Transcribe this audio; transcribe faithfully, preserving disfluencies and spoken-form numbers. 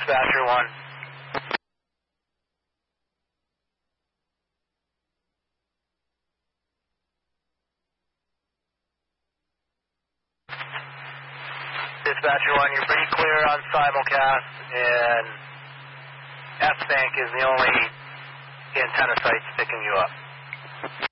Dispatcher one. Dispatcher one, you're pretty clear on simulcast, and F-Sync is the only antenna site sticking you up.